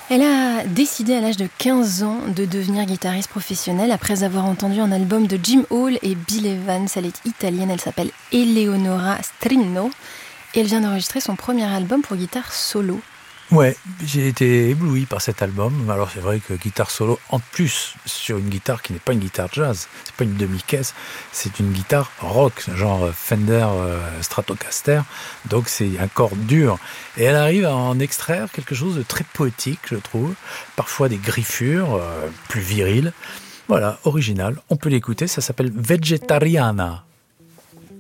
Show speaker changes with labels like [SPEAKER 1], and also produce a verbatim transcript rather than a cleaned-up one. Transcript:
[SPEAKER 1] Elle a décidé à l'âge de quinze ans de devenir guitariste professionnelle après avoir entendu un album de Jim Hall et Bill Evans. Elle est italienne, elle s'appelle Eleonora Strino et elle vient d'enregistrer son premier album pour guitare solo.
[SPEAKER 2] Ouais, j'ai été ébloui par cet album. Alors c'est vrai que guitare solo, en plus sur une guitare qui n'est pas une guitare jazz, c'est pas une demi-caisse, c'est une guitare rock, genre Fender euh, Stratocaster, donc c'est un corps dur. Et elle arrive à en extraire quelque chose de très poétique, je trouve, parfois des griffures euh, plus viriles. Voilà, original, on peut l'écouter, ça s'appelle Vegetariana.